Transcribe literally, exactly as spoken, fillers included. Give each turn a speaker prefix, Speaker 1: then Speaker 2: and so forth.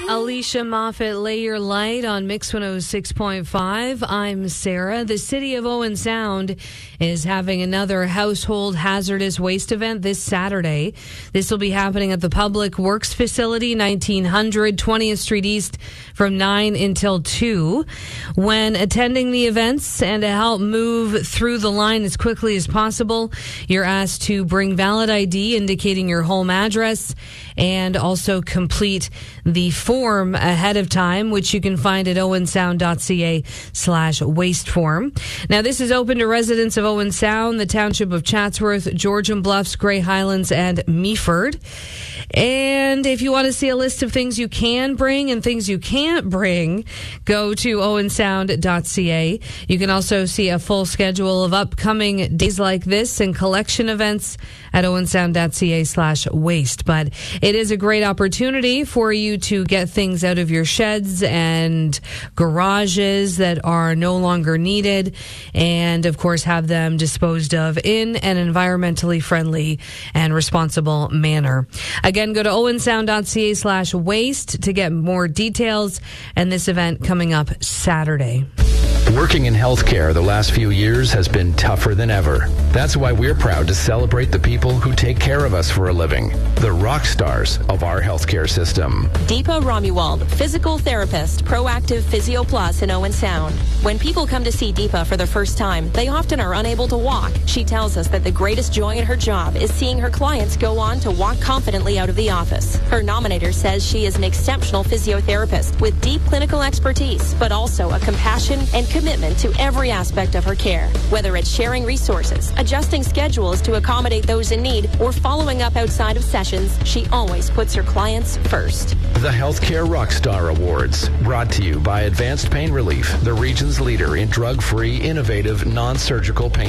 Speaker 1: Alicia Moffat, Lay Your Light on Mix one oh six point five. I'm Sarah. The city of Owen Sound is having another household hazardous waste event this Saturday. This will be happening at the Public Works Facility, nineteen hundred twentieth Street East, from nine until two. When attending the events and to help move through the line as quickly as possible, you're asked to bring valid I D indicating your home address and also complete the form ahead of time, which you can find at owensound.ca slash waste form. Now, this is open to residents of Owen Sound, the township of Chatsworth, Georgian Bluffs, Grey Highlands, and Meaford. And if you want to see a list of things you can bring and things you can't bring, go to owensound dot c a. You can also see a full schedule of upcoming days like this and collection events at owensound.ca slash waste. But it is a great opportunity for you to get things out of your sheds and garages that are no longer needed, and of course have them disposed of in an environmentally friendly and responsible manner. Again, go to owensound.ca slash waste to get more details, and this event coming up Saturday.
Speaker 2: Working in healthcare the last few years has been tougher than ever. That's why we're proud to celebrate the people who take care of us for a living, the rock stars of our healthcare system.
Speaker 3: Deepa Romuald, physical therapist, Proactive Physio Plus in Owen Sound. When people come to see Deepa for the first time, they often are unable to walk. She tells us that the greatest joy in her job is seeing her clients go on to walk confidently out of the office. Her nominator says she is an exceptional physiotherapist with deep clinical expertise, but also a compassion and commitment to every aspect of her care. Whether it's sharing resources, adjusting schedules to accommodate those in need, or following up outside of sessions, she always puts her clients first.
Speaker 2: The Healthcare Rockstar Awards, brought to you by Advanced Pain Relief, the region's leader in drug-free, innovative, non-surgical pain